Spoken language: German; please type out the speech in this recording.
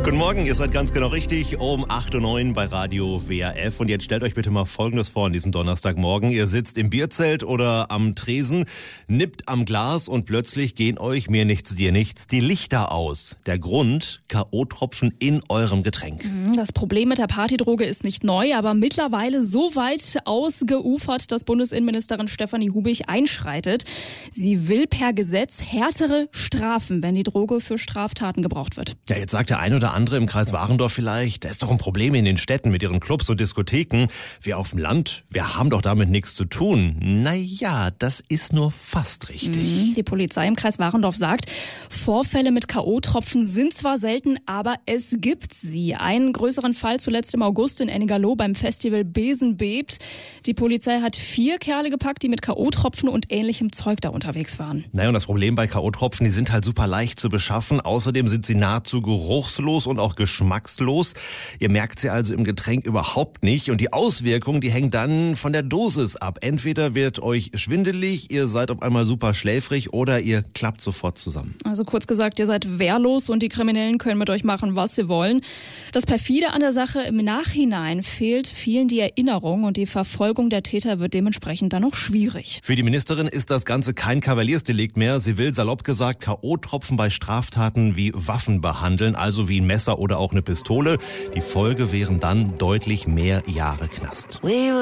Guten Morgen, ihr seid ganz genau richtig, um 8.09 Uhr bei Radio WRF. Und jetzt stellt euch bitte mal Folgendes vor an diesem Donnerstagmorgen. Ihr sitzt im Bierzelt oder am Tresen, nippt am Glas und plötzlich gehen euch, mir nichts, dir nichts, die Lichter aus. Der Grund, K.O.-Tropfen in eurem Getränk. Das Problem mit der Partydroge ist nicht neu, aber mittlerweile so weit ausgeufert, dass Bundesinnenministerin Stefanie Hubig einschreitet. Sie will per Gesetz härtere Strafen, wenn die Droge für Straftaten gebraucht wird. Ja, jetzt sagt der ein oder andere im Kreis Warendorf vielleicht, da ist doch ein Problem in den Städten mit ihren Clubs und Diskotheken. Wir auf dem Land, wir haben doch damit nichts zu tun. Naja, das ist nur fast richtig. Die Polizei im Kreis Warendorf sagt, Vorfälle mit K.O.-Tropfen sind zwar selten, aber es gibt sie. Einen größeren Fall zuletzt im August in Ennigerloh beim Festival Besen bebt. Die Polizei hat 4 Kerle gepackt, die mit K.O.-Tropfen und ähnlichem Zeug da unterwegs waren. Naja, und das Problem bei K.O.-Tropfen, die sind halt super leicht zu beschaffen. Außerdem sind sie nahezu geruchslos und auch geschmackslos. Ihr merkt sie also im Getränk überhaupt nicht. Und die Auswirkungen, die hängen dann von der Dosis ab. Entweder wird euch schwindelig, ihr seid auf einmal super schläfrig oder ihr klappt sofort zusammen. Also kurz gesagt, ihr seid wehrlos und die Kriminellen können mit euch machen, was sie wollen. Das perfide an der Sache, im Nachhinein fehlt vielen die Erinnerung und die Verfolgung der Täter wird dementsprechend dann auch schwierig. Für die Ministerin ist das Ganze kein Kavaliersdelikt mehr. Sie will salopp gesagt K.O.-Tropfen bei Straftaten wie Waffen behandeln, also wie ein Messer oder auch eine Pistole. Die Folge wären dann deutlich mehr Jahre Knast.